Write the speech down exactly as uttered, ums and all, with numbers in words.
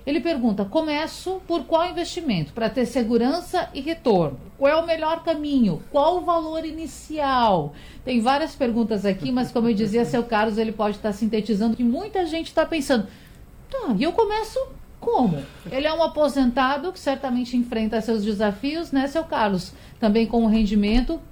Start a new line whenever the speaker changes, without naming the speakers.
Ele pergunta: começo por qual investimento? Para ter segurança e retorno. Qual é o melhor caminho? Qual o valor inicial? Tem várias perguntas aqui, mas como eu dizia, seu Carlos, ele pode estar sintetizando que muita gente está pensando: tá, e eu começo como? Ele é um aposentado que certamente enfrenta seus desafios, né, seu Carlos? Também com um rendimento